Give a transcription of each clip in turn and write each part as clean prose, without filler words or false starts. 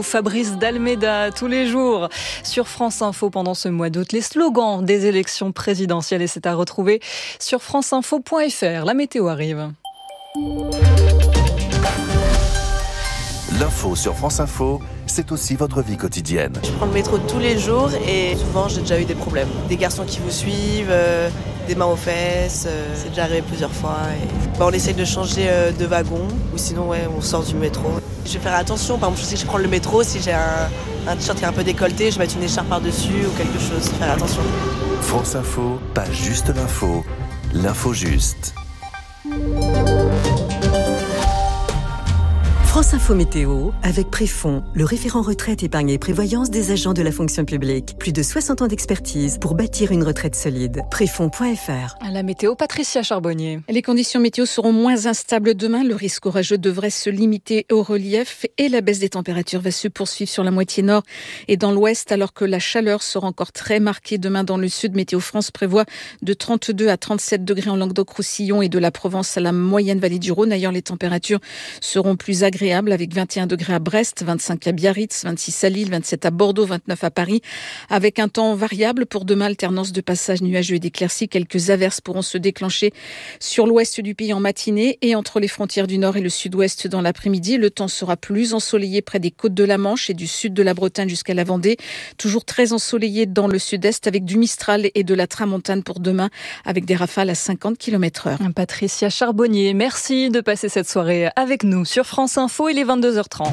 Fabrice D'Almeida, tous les jours sur France Info pendant ce mois d'août. Les slogans des élections présidentielles et c'est à retrouver sur franceinfo.fr. La météo arrive. L'info sur France Info, c'est aussi votre vie quotidienne. Je prends le métro tous les jours et souvent j'ai déjà eu des problèmes. Des garçons qui vous suivent, des mains aux fesses, c'est déjà arrivé plusieurs fois. On essaye de changer de wagon ou sinon on sort du métro. Je vais faire attention, par exemple je sais que je prends le métro, si j'ai un t-shirt qui est un peu décolleté, je vais mettre une écharpe par-dessus ou quelque chose, faire attention. France Info, pas juste l'info juste. France Info Météo, avec Préfond, le référent retraite, épargne et prévoyance des agents de la fonction publique. Plus de 60 ans d'expertise pour bâtir une retraite solide. Préfond.fr. À la météo, Patricia Charbonnier. Les conditions météo seront moins instables demain. Le risque orageux devrait se limiter au relief et la baisse des températures va se poursuivre sur la moitié nord et dans l'ouest, alors que la chaleur sera encore très marquée demain dans le sud. Météo France prévoit de 32 à 37 degrés en Languedoc-Roussillon et de la Provence à la moyenne vallée du Rhône. D'ailleurs, les températures seront plus agréables avec 21 degrés à Brest, 25 à Biarritz, 26 à Lille, 27 à Bordeaux, 29 à Paris. Avec un temps variable pour demain, alternance de passages nuageux et d'éclaircies. Quelques averses pourront se déclencher sur l'ouest du pays en matinée et entre les frontières du nord et le sud-ouest dans l'après-midi. Le temps sera plus ensoleillé près des côtes de la Manche et du sud de la Bretagne jusqu'à la Vendée. Toujours très ensoleillé dans le sud-est avec du Mistral et de la Tramontane pour demain avec des rafales à 50 km/h. Patricia Charbonnier, merci de passer cette soirée avec nous sur France Info. Il est 22h30.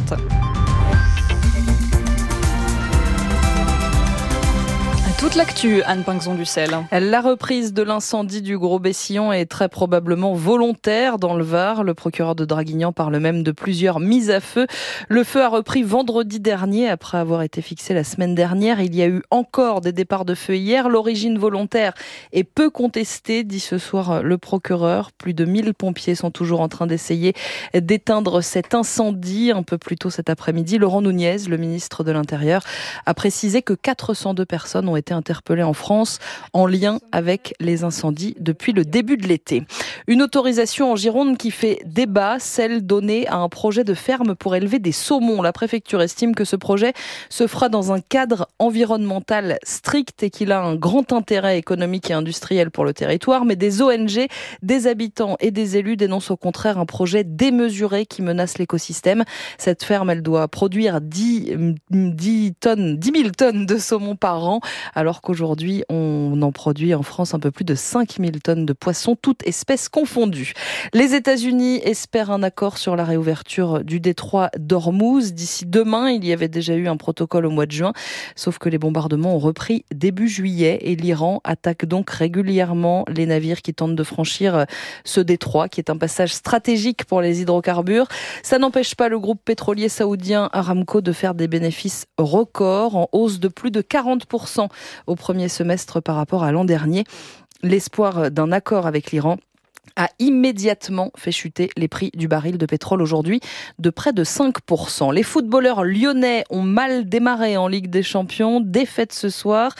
Toute l'actu, Anne Pinxon-Dussel. La reprise de l'incendie du Gros Bessillon est très probablement volontaire dans le Var. Le procureur de Draguignan parle même de plusieurs mises à feu. Le feu a repris vendredi dernier après avoir été fixé la semaine dernière. Il y a eu encore des départs de feu hier. L'origine volontaire est peu contestée, dit ce soir le procureur. Plus de 1000 pompiers sont toujours en train d'essayer d'éteindre cet incendie. Un peu plus tôt cet après-midi, Laurent Nunez, le ministre de l'Intérieur, a précisé que 402 personnes ont été interpellés en France en lien avec les incendies depuis le début de l'été. Une autorisation en Gironde qui fait débat, celle donnée à un projet de ferme pour élever des saumons. La préfecture estime que ce projet se fera dans un cadre environnemental strict et qu'il a un grand intérêt économique et industriel pour le territoire, mais des ONG, des habitants et des élus dénoncent au contraire un projet démesuré qui menace l'écosystème. Cette ferme, elle doit produire 10 000 tonnes de saumon par an, alors qu'aujourd'hui, on en produit en France un peu plus de 5000 tonnes de poissons, toutes espèces confondues. Les États-Unis espèrent un accord sur la réouverture du détroit d'Ormuz. D'ici demain, il y avait déjà eu un protocole au mois de juin, sauf que les bombardements ont repris début juillet et l'Iran attaque donc régulièrement les navires qui tentent de franchir ce détroit, qui est un passage stratégique pour les hydrocarbures. Ça n'empêche pas le groupe pétrolier saoudien Aramco de faire des bénéfices records, en hausse de plus de 40% au premier semestre par rapport à l'an dernier. L'espoir d'un accord avec l'Iran a immédiatement fait chuter les prix du baril de pétrole aujourd'hui de près de 5%. Les footballeurs lyonnais ont mal démarré en Ligue des Champions. Défaite ce soir,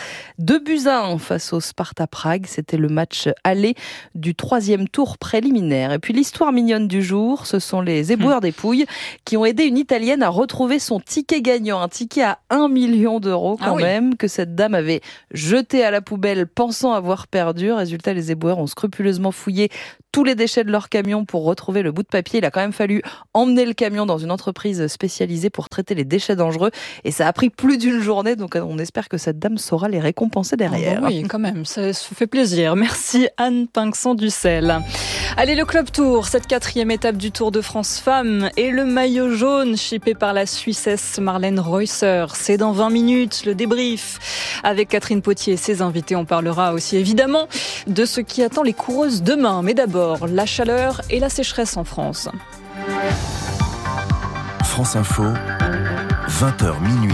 2-1 face au Sparta Prague. C'était le match aller du 3e tour préliminaire. Et puis l'histoire mignonne du jour, ce sont les éboueurs des Pouilles qui ont aidé une Italienne à retrouver son ticket gagnant. Un ticket à 1 million d'euros quand même, que cette dame avait jeté à la poubelle pensant avoir perdu. Résultat, les éboueurs ont scrupuleusement fouillé tous les déchets de leur camion pour retrouver le bout de papier. Il a quand même fallu emmener le camion dans une entreprise spécialisée pour traiter les déchets dangereux. Et ça a pris plus d'une journée. Donc on espère que cette dame saura les récompenser derrière. Oui, quand même, ça fait plaisir. Merci Anne Pinxon-Dussel. Allez, le Club Tour, cette 4e étape du Tour de France Femmes et le maillot jaune chippé par la Suissesse Marlène Reusser. C'est dans 20 minutes, le débrief. Avec Catherine Potier et ses invités, on parlera aussi évidemment de ce qui attend les coureuses demain. Mais d'abord, la chaleur et la sécheresse en France. France Info, 20h minuit.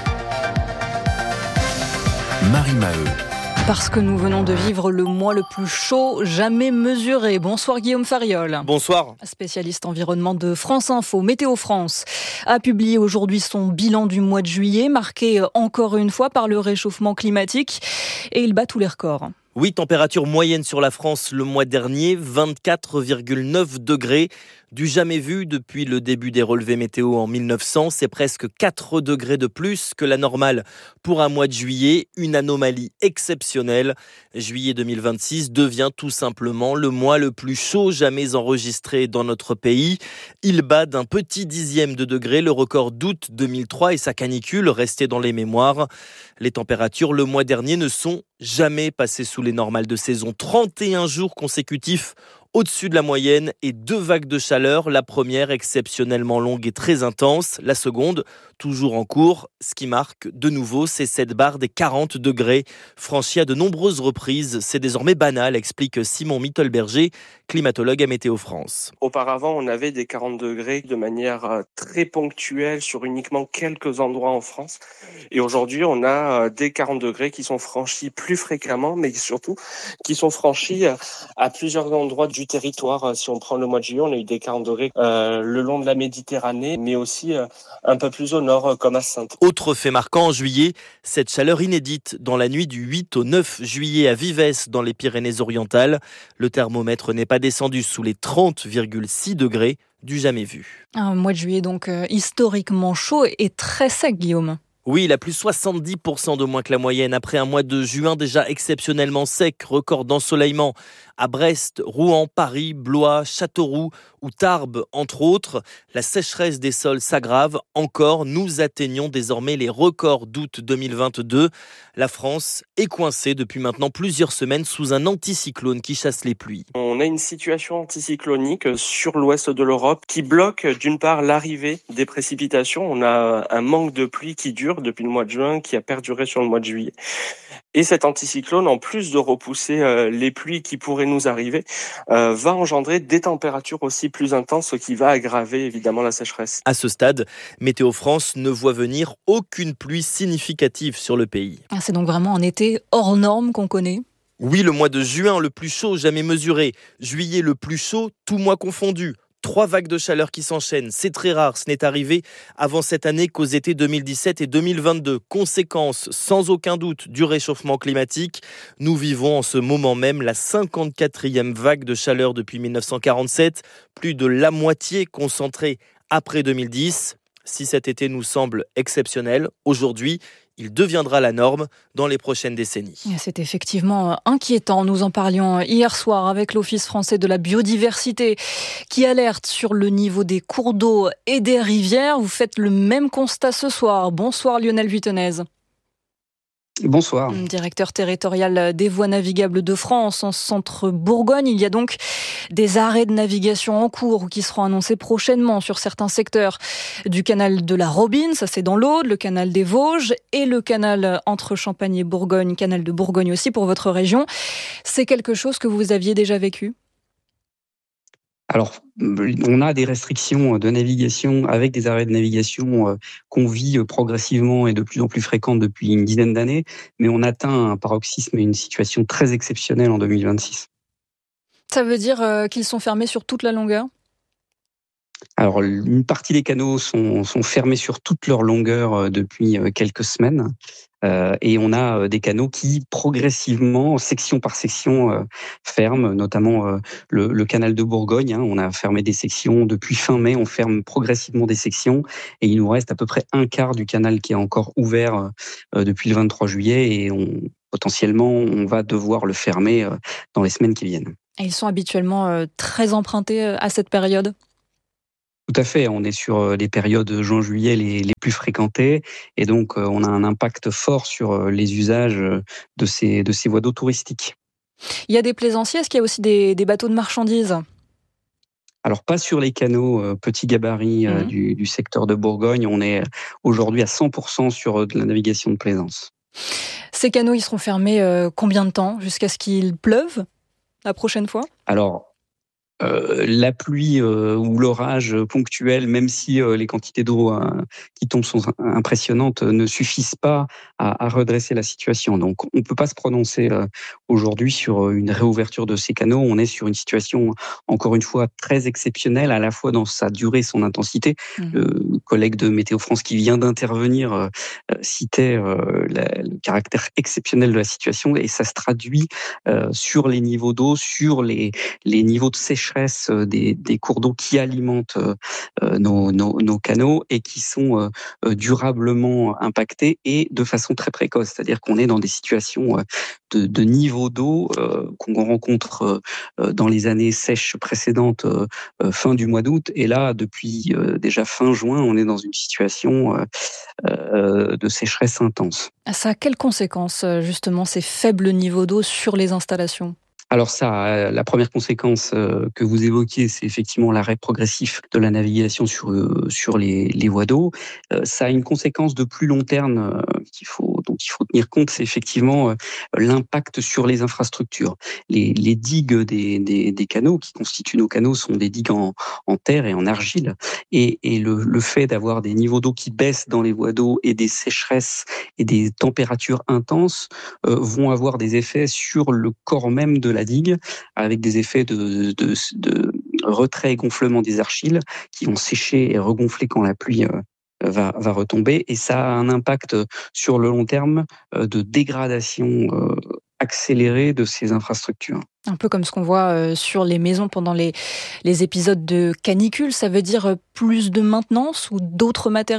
Marie Maheu. Parce que nous venons de vivre le mois le plus chaud jamais mesuré. Bonsoir Guillaume Fariol. Bonsoir. Spécialiste environnement de France Info, Météo France, a publié aujourd'hui son bilan du mois de juillet, marqué encore une fois par le réchauffement climatique. Et il bat tous les records. Oui, température moyenne sur la France le mois dernier, 24,9 degrés. Du jamais vu depuis le début des relevés météo en 1900. C'est presque 4 degrés de plus que la normale pour un mois de juillet. Une anomalie exceptionnelle. Juillet 2026 devient tout simplement le mois le plus chaud jamais enregistré dans notre pays. Il bat d'un petit dixième de degré le record d'août 2003 et sa canicule restée dans les mémoires. Les températures le mois dernier ne sont jamais passées sous les normales de saison. 31 jours consécutifs au-dessus de la moyenne et 2 vagues de chaleur. La première exceptionnellement longue et très intense. La seconde, toujours en cours. Ce qui marque de nouveau, c'est cette barre des 40 degrés franchie à de nombreuses reprises. C'est désormais banal, explique Simon Mittelberger, climatologue à Météo France. Auparavant, on avait des 40 degrés de manière très ponctuelle sur uniquement quelques endroits en France. Et aujourd'hui, on a des 40 degrés qui sont franchis plus fréquemment, mais surtout qui sont franchis à plusieurs endroits du territoire. Si on prend le mois de juillet, on a eu des 40 degrés le long de la Méditerranée, mais aussi un peu plus au nord, comme à Saintes. Autre fait marquant en juillet, cette chaleur inédite dans la nuit du 8 au 9 juillet à Vives, dans les Pyrénées-Orientales. Le thermomètre n'est pas descendu sous les 30,6 degrés du jamais vu. Un mois de juillet donc historiquement chaud et très sec, Guillaume. Oui, il a plus 70% de moins que la moyenne après un mois de juin déjà exceptionnellement sec, record d'ensoleillement à Brest, Rouen, Paris, Blois, Châteauroux ou Tarbes entre autres. La sécheresse des sols s'aggrave encore, nous atteignons désormais les records d'août 2022. La France est coincée depuis maintenant plusieurs semaines sous un anticyclone qui chasse les pluies. On a une situation anticyclonique sur l'ouest de l'Europe qui bloque d'une part l'arrivée des précipitations. On a un manque de pluie qui dure depuis le mois de juin, qui a perduré sur le mois de juillet. Et cet anticyclone, en plus de repousser les pluies qui pourraient nous arriver, va engendrer des températures aussi plus intenses, ce qui va aggraver évidemment la sécheresse. À ce stade, Météo France ne voit venir aucune pluie significative sur le pays. C'est donc vraiment un été hors norme qu'on connaît. Oui, le mois de juin le plus chaud jamais mesuré. Juillet le plus chaud, tout mois confondu. 3 vagues de chaleur qui s'enchaînent, c'est très rare, ce n'est arrivé avant cette année qu'aux étés 2017 et 2022. Conséquence, sans aucun doute, du réchauffement climatique. Nous vivons en ce moment même la 54e vague de chaleur depuis 1947, plus de la moitié concentrée après 2010. Si cet été nous semble exceptionnel, aujourd'hui, il deviendra la norme dans les prochaines décennies. C'est effectivement inquiétant. Nous en parlions hier soir avec l'Office français de la biodiversité qui alerte sur le niveau des cours d'eau et des rivières. Vous faites le même constat ce soir. Bonsoir Lionel Vuittenez. Bonsoir. Directeur territorial des voies navigables de France en centre Bourgogne. Il y a donc des arrêts de navigation en cours qui seront annoncés prochainement sur certains secteurs du canal de la Robine, ça c'est dans l'Aude, le canal des Vosges et le canal entre Champagne et Bourgogne, canal de Bourgogne aussi pour votre région. C'est quelque chose que vous aviez déjà vécu ? Alors, on a des restrictions de navigation avec des arrêts de navigation qu'on vit progressivement et de plus en plus fréquentes depuis une dizaine d'années, mais on atteint un paroxysme et une situation très exceptionnelle en 2026. Ça veut dire qu'ils sont fermés sur toute la longueur ? Alors, une partie des canaux sont fermés sur toute leur longueur depuis quelques semaines. Et on a des canaux qui, progressivement, section par section, ferment, notamment le canal de Bourgogne. On a fermé des sections. Depuis fin mai, on ferme progressivement des sections. Et il nous reste à peu près un quart du canal qui est encore ouvert depuis le 23 juillet. Et potentiellement, on va devoir le fermer dans les semaines qui viennent. Et ils sont habituellement très empruntés à cette période ? Tout à fait, on est sur les périodes juin-juillet les plus fréquentées et donc on a un impact fort sur les usages de ces voies d'eau touristiques. Il y a des plaisanciers, est-ce qu'il y a aussi des bateaux de marchandises ? Alors pas sur les canaux petits gabarits du secteur de Bourgogne, on est aujourd'hui à 100% sur de la navigation de plaisance. Ces canaux, ils seront fermés combien de temps ? Jusqu'à ce qu'il pleuve la prochaine fois ? Alors, La pluie ou l'orage ponctuel, même si les quantités d'eau qui tombent sont impressionnantes, ne suffisent pas à redresser la situation. Donc, on ne peut pas se prononcer aujourd'hui sur une réouverture de ces canaux. On est sur une situation, encore une fois, très exceptionnelle, à la fois dans sa durée et son intensité. Le collègue de Météo France qui vient d'intervenir citait le caractère exceptionnel de la situation, et ça se traduit sur les niveaux d'eau, sur les niveaux de sécheresse des cours d'eau qui alimentent nos canaux et qui sont durablement impactés et de façon très précoce. C'est-à-dire qu'on est dans des situations de niveau d'eau qu'on rencontre dans les années sèches précédentes, fin du mois d'août. Et là, depuis déjà fin juin, on est dans une situation de sécheresse intense. Ça a quelles conséquences, justement, ces faibles niveaux d'eau sur les installations ? Alors ça, la première conséquence que vous évoquiez, c'est effectivement l'arrêt progressif de la navigation sur les voies d'eau. Ça a une conséquence de plus long terme dont il faut tenir compte, c'est effectivement l'impact sur les infrastructures. Les digues des canaux qui constituent nos canaux sont des digues en terre et en argile, et le fait d'avoir des niveaux d'eau qui baissent dans les voies d'eau et des sécheresses et des températures intenses vont avoir des effets sur le corps même de la digue, avec des effets de retrait et gonflement des argiles qui vont sécher et regonfler quand la pluie va retomber, et ça a un impact sur le long terme de dégradation accélérée de ces infrastructures. Un peu comme ce qu'on voit sur les maisons pendant les épisodes de canicule, ça veut dire plus de maintenance ou d'autres matériaux ?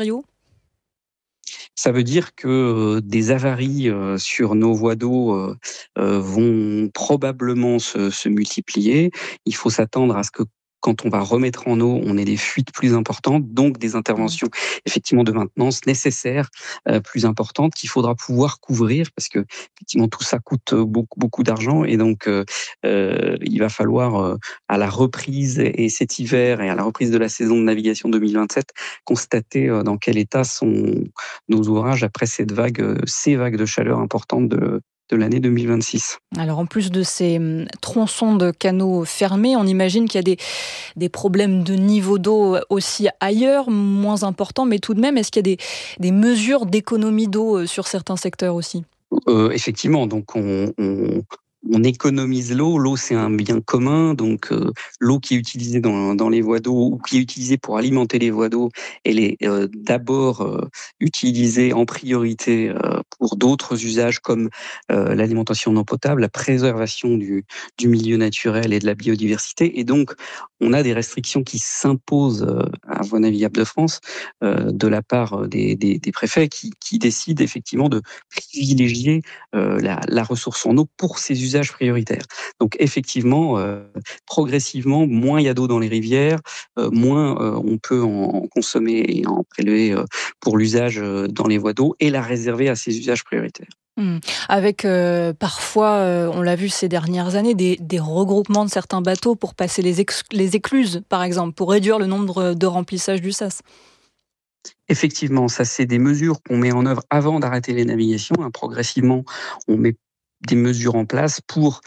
Ça veut dire que des avaries sur nos voies d'eau vont probablement se multiplier. Il faut s'attendre à ce que quand on va remettre en eau, on ait des fuites plus importantes, donc des interventions effectivement de maintenance nécessaires, plus importantes, qu'il faudra pouvoir couvrir, parce que effectivement tout ça coûte beaucoup d'argent, et donc il va falloir à la reprise et cet hiver et à la reprise de la saison de navigation 2027 constater dans quel état sont nos ouvrages après ces vagues de chaleur importantes de l'année 2026. Alors en plus de ces tronçons de canaux fermés, on imagine qu'il y a des problèmes de niveau d'eau aussi ailleurs, moins importants, mais tout de même, est-ce qu'il y a des mesures d'économie d'eau sur certains secteurs aussi ? Effectivement, donc on économise l'eau. L'eau, c'est un bien commun, donc l'eau qui est utilisée dans les voies d'eau ou qui est utilisée pour alimenter les voies d'eau, elle est d'abord utilisée en priorité pour d'autres usages comme l'alimentation en eau potable, la préservation du milieu naturel et de la biodiversité. Et donc, on a des restrictions qui s'imposent à Voies navigables de France de la part des préfets qui décident effectivement de privilégier la ressource en eau pour ces usages prioritaires. Donc effectivement, progressivement, moins il y a d'eau dans les rivières, moins on peut en consommer et en prélever pour l'usage dans les voies d'eau et la réserver à ces usages prioritaires. Avec parfois, on l'a vu ces dernières années, des regroupements de certains bateaux pour passer les écluses, par exemple, pour réduire le nombre de remplissage du sas. Effectivement, ça c'est des mesures qu'on met en œuvre avant d'arrêter les navigations. Progressivement, on met des mesures en place pour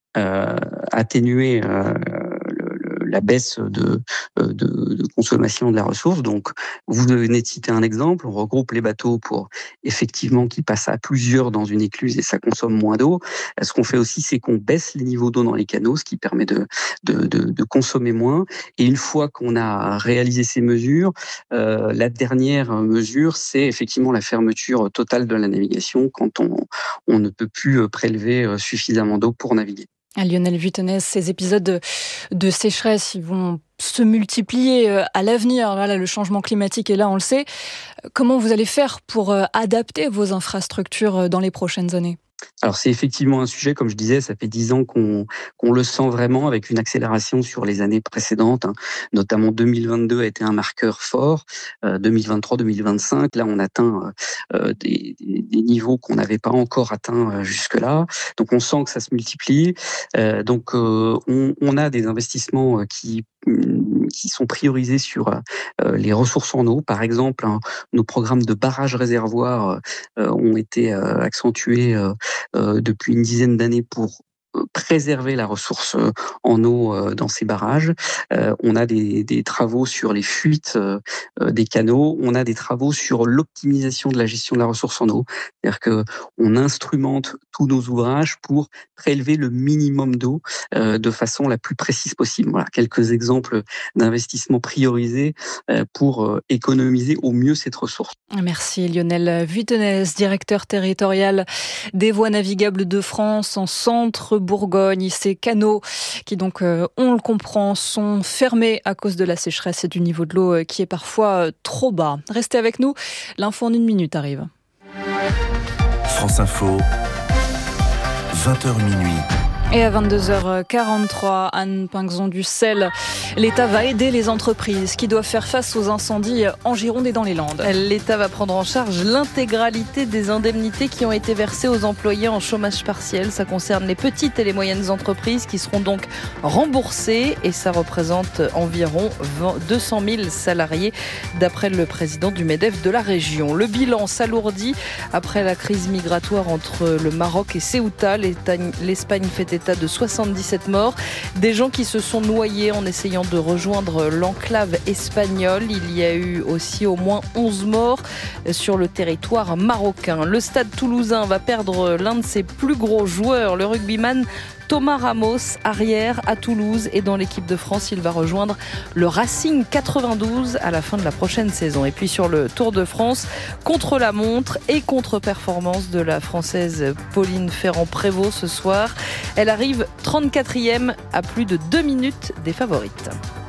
atténuer la baisse de consommation de la ressource. Donc, vous venez de citer un exemple, on regroupe les bateaux pour effectivement qu'ils passent à plusieurs dans une écluse et ça consomme moins d'eau. Ce qu'on fait aussi, c'est qu'on baisse les niveaux d'eau dans les canaux, ce qui permet de consommer moins. Et une fois qu'on a réalisé ces mesures, la dernière mesure, c'est effectivement la fermeture totale de la navigation quand on ne peut plus prélever suffisamment d'eau pour naviguer. Lionel Vuittonnet, ces épisodes de sécheresse, ils vont se multiplier à l'avenir. Là, le changement climatique est là, on le sait. Comment vous allez faire pour adapter vos infrastructures dans les prochaines années ? Alors c'est effectivement un sujet, comme je disais, ça fait 10 ans qu'on le sent vraiment, avec une accélération sur les années précédentes. Notamment 2022 a été un marqueur fort, 2023, 2025, là on atteint des niveaux qu'on n'avait pas encore atteints jusque-là. Donc on sent que ça se multiplie. Donc on a des investissements qui sont priorisés sur les ressources en eau. Par exemple, nos programmes de barrages réservoirs ont été accentués depuis une dizaine d'années pour préserver la ressource en eau dans ces barrages. On a des travaux sur les fuites des canaux. On a des travaux sur l'optimisation de la gestion de la ressource en eau. C'est-à-dire qu'on instrumente tous nos ouvrages pour prélever le minimum d'eau de façon la plus précise possible. Voilà quelques exemples d'investissements priorisés pour économiser au mieux cette ressource. Merci Lionel Vuitenez, directeur territorial des voies navigables de France en Centre-Bourgogne. Ces canaux qui donc, on le comprend, sont fermés à cause de la sécheresse et du niveau de l'eau qui est parfois trop bas. Restez avec nous, l'info en 1 minute arrive. France Info, 20h minuit. Et à 22h43, Anne Pinxon-Dussel, l'État va aider les entreprises qui doivent faire face aux incendies en Gironde et dans les Landes. L'État va prendre en charge l'intégralité des indemnités qui ont été versées aux employés en chômage partiel. Ça concerne les petites et les moyennes entreprises qui seront donc remboursées et ça représente environ 200 000 salariés d'après le président du MEDEF de la région. Le bilan s'alourdit après la crise migratoire entre le Maroc et Ceuta. L'Espagne fait état de 77 morts, des gens qui se sont noyés en essayant de rejoindre l'enclave espagnole. Il y a eu aussi au moins 11 morts sur le territoire marocain. Le Stade toulousain va perdre l'un de ses plus gros joueurs, le rugbyman Thomas Ramos, arrière à Toulouse, et dans l'équipe de France, il va rejoindre le Racing 92 à la fin de la prochaine saison. Et puis sur le Tour de France, contre-la-montre et contre-performance de la Française Pauline Ferrand-Prévot ce soir. Elle arrive 34e à plus de 2 minutes des favorites.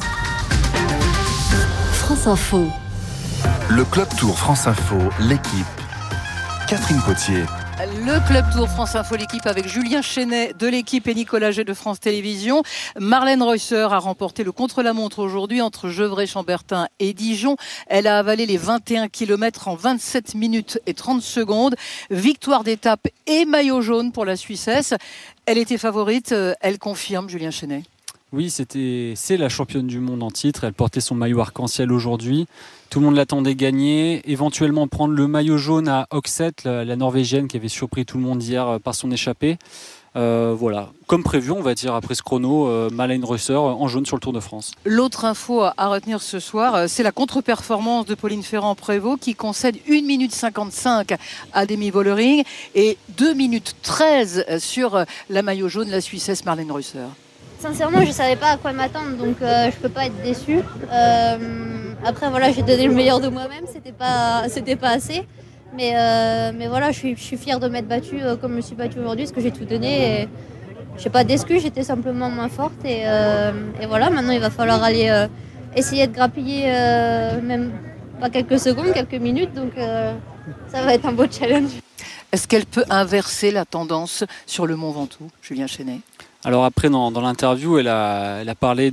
France Info. Le Club Tour France Info, l'équipe. Catherine Potier. Le Club Tour France Info, l'équipe avec Julien Chenet de l'équipe et Nicolas G de France Télévisions. Marlène Reusser a remporté le contre-la-montre aujourd'hui entre Gevrey-Chambertin et Dijon. Elle a avalé les 21 km en 27 minutes et 30 secondes. Victoire d'étape et maillot jaune pour la Suissesse. Elle était favorite, elle confirme, Julien Chenet. Oui, c'est la championne du monde en titre. Elle portait son maillot arc-en-ciel aujourd'hui. Tout le monde l'attendait gagner. Éventuellement prendre le maillot jaune à Oxet, la Norvégienne qui avait surpris tout le monde hier par son échappée. Voilà, comme prévu, on va dire, après ce chrono, Marlène Reusser en jaune sur le Tour de France. L'autre info à retenir ce soir, c'est la contre-performance de Pauline Ferrand-Prévot qui concède 1 minute 55 à Demi Vollering et 2 minutes 13 sur la maillot jaune, la Suissesse Marlène Reusser. Sincèrement, je ne savais pas à quoi m'attendre, donc je ne peux pas être déçue. Après, voilà, j'ai donné le meilleur de moi-même, c'était pas assez. Mais voilà, je suis fière de m'être battue comme je me suis battue aujourd'hui, parce que j'ai tout donné. Je n'ai pas d'excuses, j'étais simplement moins forte. Et voilà, maintenant il va falloir aller essayer de grappiller, même pas quelques secondes, quelques minutes. Donc ça va être un beau challenge. Est-ce qu'elle peut inverser la tendance sur le Mont Ventoux, Julien Chenet ? Alors après, dans l'interview, elle a parlé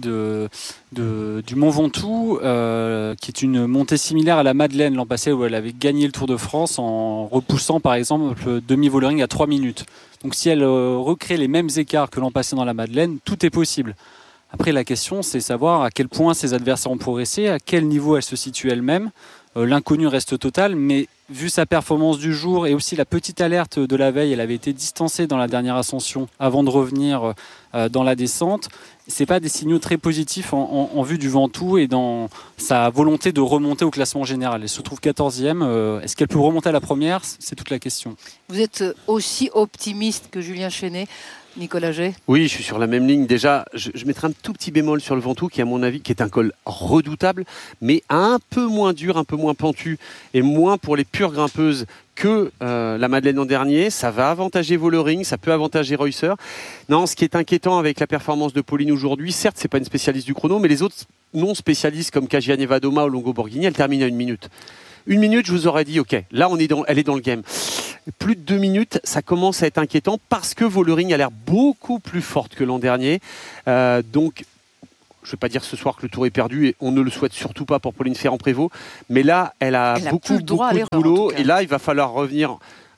du Mont Ventoux, qui est une montée similaire à la Madeleine l'an passé, où elle avait gagné le Tour de France en repoussant par exemple Demi Vollering à 3 minutes. Donc si elle recrée les mêmes écarts que l'an passé dans la Madeleine, tout est possible. Après, la question, c'est savoir à quel point ses adversaires ont progressé, à quel niveau elle se situe elle-même. L'inconnu reste total, mais vu sa performance du jour et aussi la petite alerte de la veille, elle avait été distancée dans la dernière ascension avant de revenir dans la descente. C'est pas des signaux très positifs en vue du Ventoux et dans sa volonté de remonter au classement général. Elle se trouve 14e. Est-ce qu'elle peut remonter à la première ? C'est toute la question. Vous êtes aussi optimiste que Julien Chenet, Nicolas G. Oui, je suis sur la même ligne. Déjà, je mettrai un tout petit bémol sur le Ventoux, qui à mon avis qui est un col redoutable, mais un peu moins dur, un peu moins pentu et moins pour les pures grimpeuses que la Madeleine l'an dernier. Ça va avantager Vollering, ça peut avantager Reusser. Non, ce qui est inquiétant avec la performance de Pauline aujourd'hui, certes, c'est pas une spécialiste du chrono, mais les autres non spécialistes comme Kajiane Vadoma ou Longo Borghini, elle termine à 1 minute. 1 minute, je vous aurais dit, ok, là elle est dans le game. Plus de 2 minutes, ça commence à être inquiétant parce que Vollering a l'air beaucoup plus forte que l'an dernier. Donc, je ne vais pas dire ce soir que le tour est perdu et on ne le souhaite surtout pas pour Pauline Ferrand-Prévot. Mais là, elle a beaucoup de boulot et là, il va falloir revenir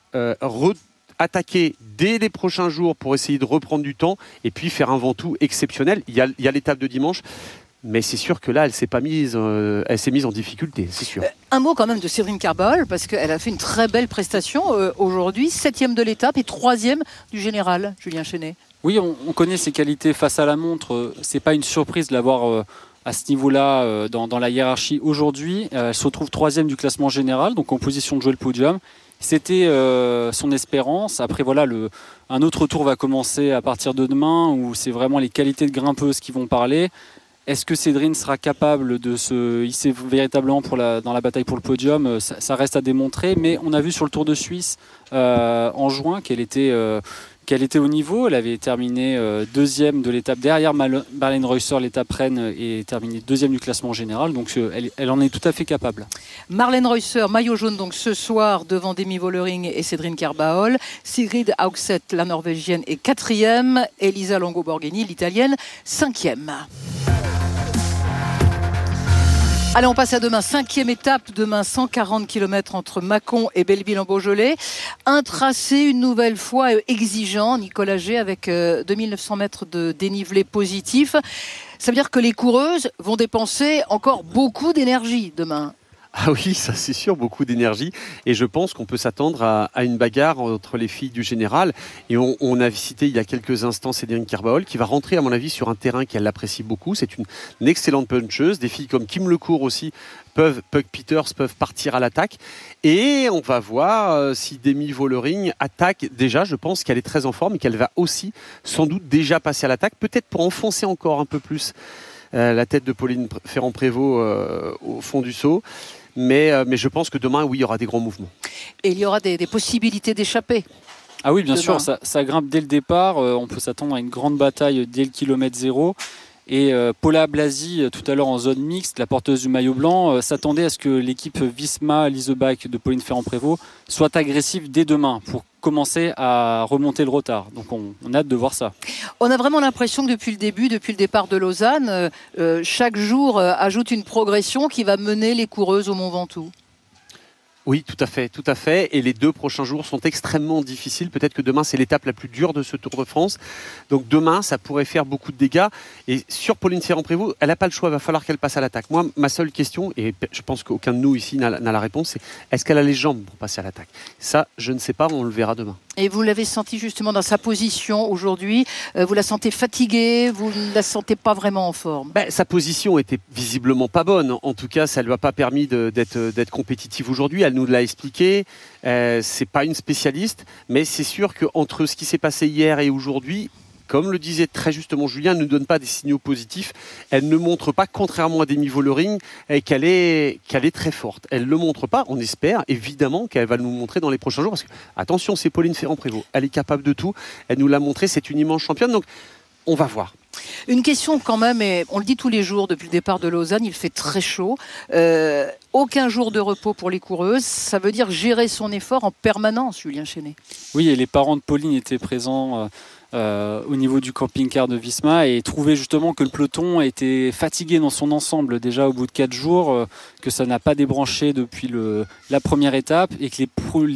attaquer dès les prochains jours pour essayer de reprendre du temps et puis faire un Ventoux exceptionnel. Il y a l'étape de dimanche. Mais c'est sûr que là, elle s'est mise en difficulté, c'est sûr. Un mot quand même de Séverine Carbol, parce qu'elle a fait une très belle prestation aujourd'hui, 7e de l'étape et 3e du général, Julien Chenet. Oui, on connaît ses qualités face à la montre. C'est pas une surprise de l'avoir à ce niveau-là dans la hiérarchie aujourd'hui. Elle se retrouve 3e du classement général, donc en position de jouer le podium. C'était son espérance. Après, voilà, un autre tour va commencer à partir de demain, où c'est vraiment les qualités de grimpeuse qui vont parler. Est-ce que Sédrine sera capable de se hisser véritablement dans la bataille pour le podium ? Ça reste à démontrer, mais on a vu sur le Tour de Suisse en juin qu'elle était au niveau. Elle avait terminé 2e de l'étape derrière Marlene Reusser, l'étape reine, et terminé 2e du classement général. Donc elle en est tout à fait capable. Marlene Reusser, maillot jaune donc ce soir devant Demi Vollering et Cédrine Kerbaol. Sigrid Haugset, la norvégienne, est 4e. Elisa Longo-Borghini, l'italienne, 5e. Allez, on passe à demain. 5e étape, demain 140 km entre Mâcon et Belleville-en-Beaujolais. Un tracé, une nouvelle fois exigeant, Nicolas G, avec 2900 mètres de dénivelé positif. Ça veut dire que les coureuses vont dépenser encore beaucoup d'énergie demain. Ah oui, ça c'est sûr, beaucoup d'énergie. Et je pense qu'on peut s'attendre à une bagarre entre les filles du général. Et on a cité il y a quelques instants Cédrine Kerbaol, qui va rentrer à mon avis sur un terrain qu'elle apprécie beaucoup. C'est une excellente puncheuse. Des filles comme Kim Lecourt aussi, Pug Peters peuvent partir à l'attaque. Et on va voir si Demi Vollering attaque. Déjà, je pense qu'elle est très en forme et qu'elle va aussi sans doute déjà passer à l'attaque, peut-être pour enfoncer encore un peu plus la tête de Pauline Ferrand-Prévot au fond du seau. Mais je pense que demain, oui, il y aura des grands mouvements. Et il y aura des possibilités d'échapper. Ah oui, bien sûr, ça grimpe dès le départ. On peut s'attendre à une grande bataille dès le kilomètre 0. Et Paula Blasi, tout à l'heure en zone mixte, la porteuse du maillot blanc, s'attendait à ce que l'équipe Visma Lisebac de Pauline Ferrand-Prévot soit agressive dès demain pour commencer à remonter le retard. Donc on a hâte de voir ça. On a vraiment l'impression que depuis le départ de Lausanne, chaque jour ajoute une progression qui va mener les coureuses au Mont Ventoux. Oui, tout à fait. Et les 2 prochains jours sont extrêmement difficiles. Peut-être que demain, c'est l'étape la plus dure de ce Tour de France. Donc demain, ça pourrait faire beaucoup de dégâts. Et sur Pauline Ferrand-Prévot, elle n'a pas le choix. Il va falloir qu'elle passe à l'attaque. Moi, ma seule question, et je pense qu'aucun de nous ici n'a la réponse, c'est est-ce qu'elle a les jambes pour passer à l'attaque ? Ça, je ne sais pas, on le verra demain. Et vous l'avez senti justement dans sa position aujourd'hui. Vous la sentez fatiguée, vous ne la sentez pas vraiment en forme. Sa position était visiblement pas bonne. En tout cas, ça ne lui a pas permis d'être compétitive aujourd'hui. Elle nous l'a expliqué. C'est pas une spécialiste, mais c'est sûr qu'entre ce qui s'est passé hier et aujourd'hui, comme le disait très justement Julien, elle ne donne pas des signaux positifs. Elle ne montre pas, contrairement à Demi Vollering, qu'elle est très forte. Elle ne le montre pas. On espère évidemment qu'elle va nous montrer dans les prochains jours. Parce que, attention, c'est Pauline Ferrand-Prévot. Elle est capable de tout. Elle nous l'a montré. C'est une immense championne. Donc, on va voir. Une question quand même, et on le dit tous les jours depuis le départ de Lausanne, il fait très chaud. Aucun jour de repos pour les coureuses. Ça veut dire gérer son effort en permanence, Julien Chenet. Oui, et les parents de Pauline étaient présents au niveau du camping-car de Visma et trouvaient justement que le peloton était fatigué dans son ensemble déjà au bout de 4 jours, que ça n'a pas débranché depuis la première étape et que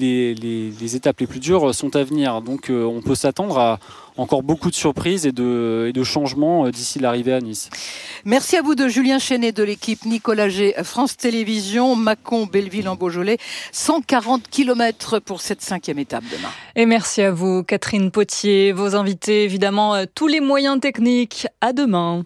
les étapes les plus dures sont à venir. Donc on peut s'attendre à encore beaucoup de surprises et de changements d'ici l'arrivée à Nice. Merci à vous deux, Julien Chenet de l'équipe Nicolas G, France Télévisions, Mâcon, Belleville-en-Beaujolais. 140 km pour cette 5e étape demain. Et merci à vous, Catherine Potier, vos invités, évidemment, tous les moyens techniques. À demain.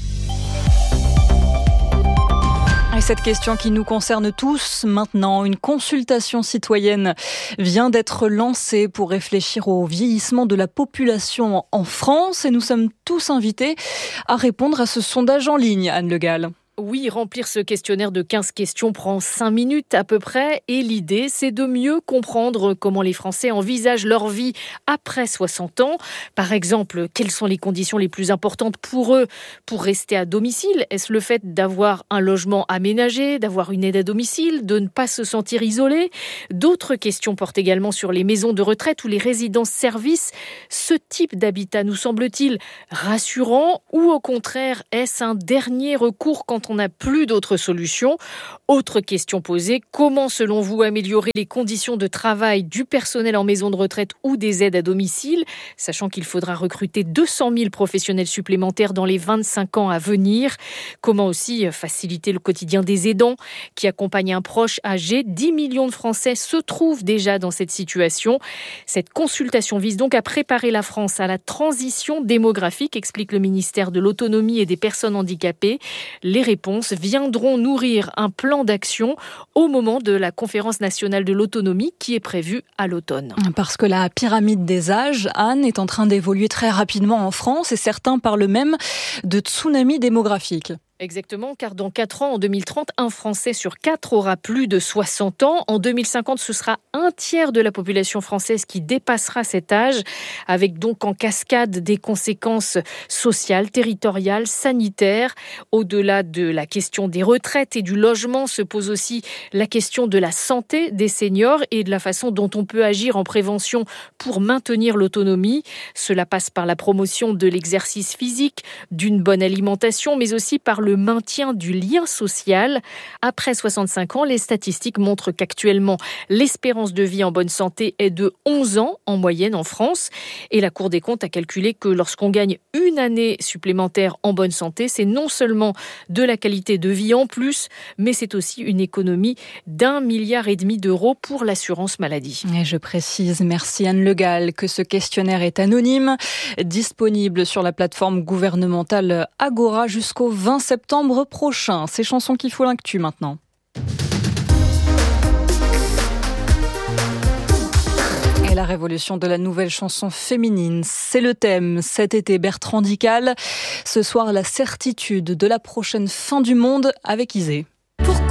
Et cette question qui nous concerne tous maintenant, une consultation citoyenne vient d'être lancée pour réfléchir au vieillissement de la population en France et nous sommes tous invités à répondre à ce sondage en ligne, Anne Le Gall. Oui, remplir ce questionnaire de 15 questions prend 5 minutes à peu près et l'idée, c'est de mieux comprendre comment les Français envisagent leur vie après 60 ans. Par exemple, quelles sont les conditions les plus importantes pour eux pour rester à domicile ? Est-ce le fait d'avoir un logement aménagé, d'avoir une aide à domicile, de ne pas se sentir isolé ? D'autres questions portent également sur les maisons de retraite ou les résidences-services. Ce type d'habitat nous semble-t-il rassurant ou au contraire, est-ce un dernier recours quand on n'a plus d'autres solutions. Autre question posée, comment selon vous améliorer les conditions de travail du personnel en maison de retraite ou des aides à domicile, sachant qu'il faudra recruter 200 000 professionnels supplémentaires dans les 25 ans à venir. Comment aussi faciliter le quotidien des aidants qui accompagnent un proche âgé. 10 millions de Français se trouvent déjà dans cette situation. Cette consultation vise donc à préparer la France à la transition démographique, explique le ministère de l'Autonomie et des Personnes handicapées. Les réponses viendront nourrir un plan d'action au moment de la conférence nationale de l'autonomie qui est prévue à l'automne. Parce que la pyramide des âges, Anne, est en train d'évoluer très rapidement en France et certains parlent même de tsunami démographique. Exactement, car dans 4 ans, en 2030, un Français sur 4 aura plus de 60 ans. En 2050, ce sera un tiers de la population française qui dépassera cet âge, avec donc en cascade des conséquences sociales, territoriales, sanitaires. Au-delà de la question des retraites et du logement, se pose aussi la question de la santé des seniors et de la façon dont on peut agir en prévention pour maintenir l'autonomie. Cela passe par la promotion de l'exercice physique, d'une bonne alimentation, mais aussi par le maintien du lien social. Après 65 ans, les statistiques montrent qu'actuellement, l'espérance de vie en bonne santé est de 11 ans en moyenne en France. Et la Cour des comptes a calculé que lorsqu'on gagne une année supplémentaire en bonne santé, c'est non seulement de la qualité de vie en plus, mais c'est aussi une économie d'1,5 milliard d'euros pour l'assurance maladie. Et je précise, merci Anne Le Gall, que ce questionnaire est anonyme, disponible sur la plateforme gouvernementale Agora jusqu'au 20 septembre prochain. C'est Chansons qui font l'actu maintenant. Et la révolution de la nouvelle chanson féminine, c'est le thème cet été. Bertrand Dical, ce soir la certitude de la prochaine fin du monde avec Isée. Pourquoi